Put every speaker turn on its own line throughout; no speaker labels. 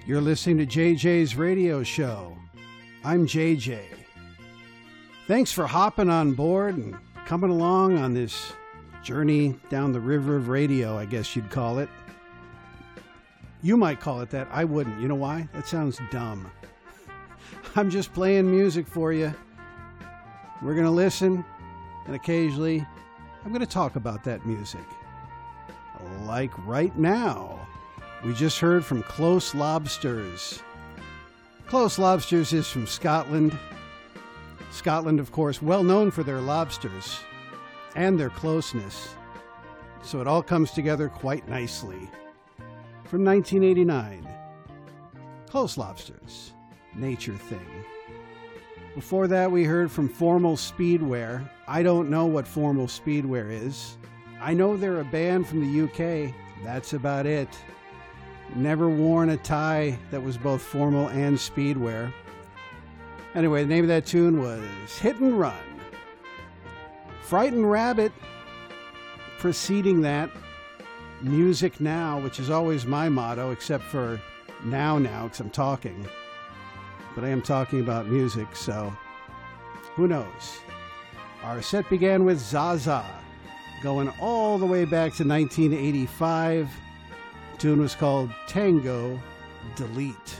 You're listening to JJ's radio show. I'm JJ. Thanks for hopping on board and coming along on this journey down the river of radio, I guess you'd call it. You might call it that. I wouldn't. You know why? That sounds dumb. I'm just playing music for you. We're going to listen, and occasionally I'm going to talk about that music. Like right now. We just heard from Close Lobsters. Close Lobsters is from Scotland. Scotland, of course, well known for their lobsters and their closeness. So it all comes together quite nicely. From 1989, Close Lobsters, Nature Thing. Before that, we heard from Formal Speedwear. I don't know what Formal Speedwear is. I know they're a band from the UK. That's about it. Never worn a tie that was both formal and speedwear. Anyway, the name of that tune was Hit and Run. Frightened Rabbit, preceding that, Music Now, which is always my motto, except for now, because I'm talking. But I am talking about music, so who knows? Our set began with Zaza, going all the way back to 1985. The tune was called Tango Delete.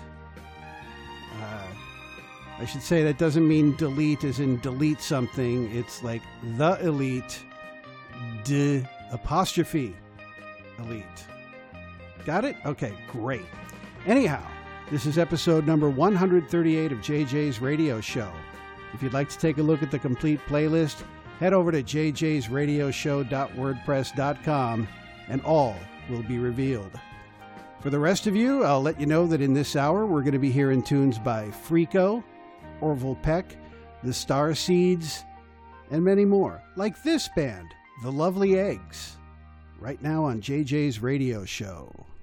I should say that doesn't mean delete as in delete something. It's like the elite, apostrophe elite. Got it? Okay, great. Anyhow, this is episode number 138 of JJ's radio show. If you'd like to take a look at the complete playlist, head over to jjsradioshow.wordpress.com and all will be revealed. For the rest of you, I'll let you know that in this hour, we're going to be hearing tunes by Freako, Orville Peck, the Starseeds, and many more, like this band, The Lovely Eggs, right now on JJ's radio show.